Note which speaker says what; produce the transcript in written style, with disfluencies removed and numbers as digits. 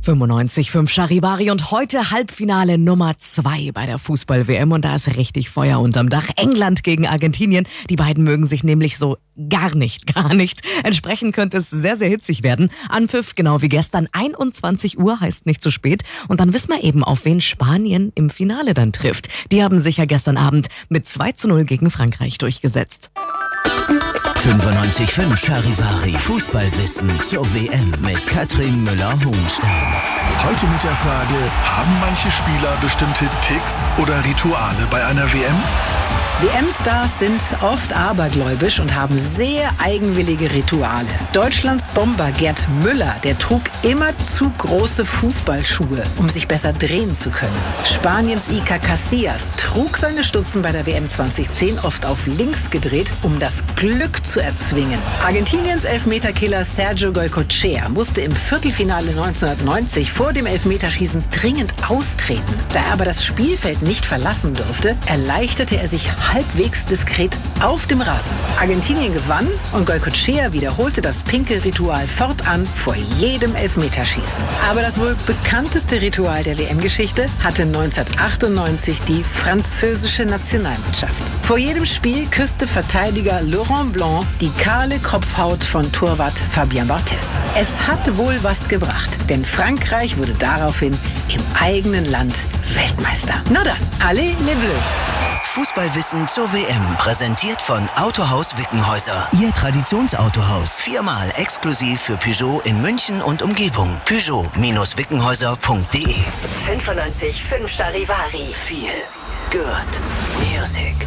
Speaker 1: 95,5 Charivari und heute Halbfinale Nummer 2 bei der Fußball-WM und da ist richtig Feuer unterm Dach. England gegen Argentinien. Die beiden mögen sich nämlich so gar nicht. Entsprechend könnte es sehr, sehr hitzig werden. Anpfiff, genau wie gestern, 21 Uhr heißt nicht zu spät. Und dann wissen wir eben, auf wen Spanien im Finale dann trifft. Die haben sich ja gestern Abend mit 2:0 gegen Frankreich durchgesetzt.
Speaker 2: 95,5 Charivari Fußballwissen zur WM mit Katrin Müller-Hohenstein.
Speaker 3: Heute mit der Frage, haben manche Spieler bestimmte Ticks oder Rituale bei einer WM?
Speaker 4: WM-Stars sind oft abergläubisch und haben sehr eigenwillige Rituale. Deutschlands Bomber Gerd Müller, der trug immer zu große Fußballschuhe, um sich besser drehen zu können. Spaniens Iker Casillas trug seine Stutzen bei der WM 2010 oft auf links gedreht, um das Glück zu erzwingen. Argentiniens Elfmeterkiller Sergio Goycochea musste im Viertelfinale 1990 vor dem Elfmeterschießen dringend austreten. Da er aber das Spielfeld nicht verlassen durfte, erleichterte er sich halbwegs diskret auf dem Rasen. Argentinien gewann und Goycochea wiederholte das Pinkelritual fortan vor jedem Elfmeterschießen. Aber das wohl bekannteste Ritual der WM-Geschichte hatte 1998 die französische Nationalmannschaft. Vor jedem Spiel küsste Verteidiger Laurent Blanc die kahle Kopfhaut von Torwart Fabien Barthez. Es hat wohl was gebracht, denn Frankreich wurde daraufhin im eigenen Land Weltmeister. Na dann, allez les Bleus!
Speaker 2: Fußballwissen zur WM, präsentiert von Autohaus Wickenhäuser. Ihr Traditionsautohaus, 4-mal exklusiv für Peugeot in München und Umgebung. Peugeot-Wickenhäuser.de
Speaker 5: 95,5 Charivari.
Speaker 2: Feel good music.